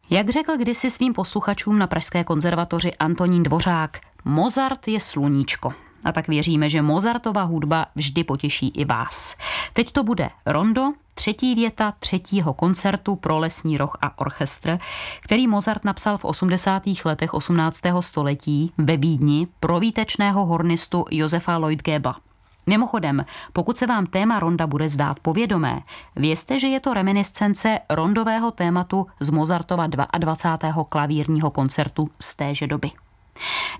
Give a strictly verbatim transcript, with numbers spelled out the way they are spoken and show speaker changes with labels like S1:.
S1: Jak řekl kdysi svým posluchačům na Pražské konzervatoři Antonín Dvořák, Mozart je sluníčko. A tak věříme, že Mozartova hudba vždy potěší i vás. Teď to bude rondo, třetí věta třetího koncertu pro lesní roh a orchestr, který Mozart napsal v osmdesátých letech osmnáctého století ve Vídni pro výtečného hornistu Josefa Lloyd-Gebba. Mimochodem, pokud se vám téma ronda bude zdát povědomé, vězte, že je to reminiscence rondového tématu z Mozartova dvacátého druhého klavírního koncertu z téže doby.